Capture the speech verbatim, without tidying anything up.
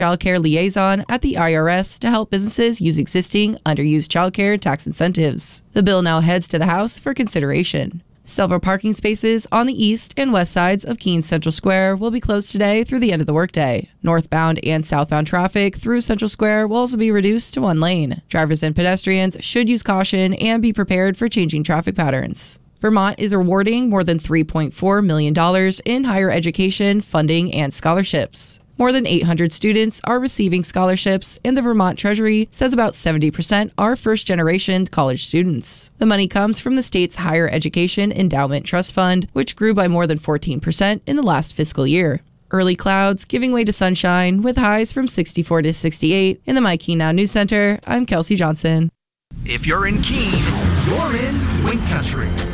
childcare liaison at the I R S to help businesses use existing underused childcare tax incentives. The bill now heads to the House for consideration. Several parking spaces on the east and west sides of Keene Central Square will be closed today through the end of the workday. Northbound and southbound traffic through Central Square will also be reduced to one lane. Drivers and pedestrians should use caution and be prepared for changing traffic patterns. Vermont is awarding more than three point four million dollars in higher education funding and scholarships. More than eight hundred students are receiving scholarships, and the Vermont Treasury says about seventy percent are first-generation college students. The money comes from the state's Higher Education Endowment Trust Fund, which grew by more than fourteen percent in the last fiscal year. Early clouds giving way to sunshine with highs from sixty-four to sixty-eight. In the My Keene Now News Center, I'm Kelsey Johnson. If you're in Keene, you're in Wink Country.